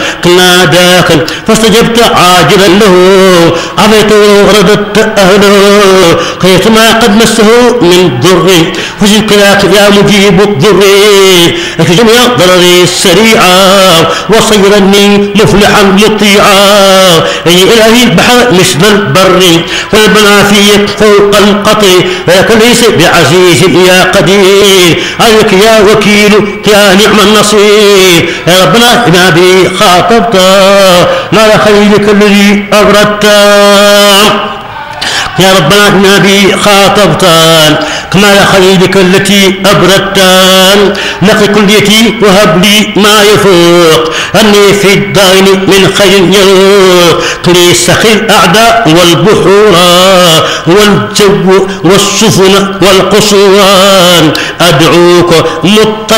كنا داخل فاستجبت عاجلا له عفيت ورددت أهله كيفما قد مسه من ضر فشكراك يا مجيب الضر لك جميع ضرري السريعة وصيرني مفلحا مطيعا أي إلهي البحر مثل البر والبنا فيك فوق القطر ولك ليس بعزيز يا قدير عليك يا وكيل يا نعم النصير يا ربنا إنا بي خاطبت ما خيرك الذي أبردت يا ربنا إنا بي خاطبتان كما خيرك التي أبردتان نقي كليتي وهب لي ما يفوق أني في الدين من خير يروق لي سخي الأعداء والبحور والجو والسفن والقصوان أدعوك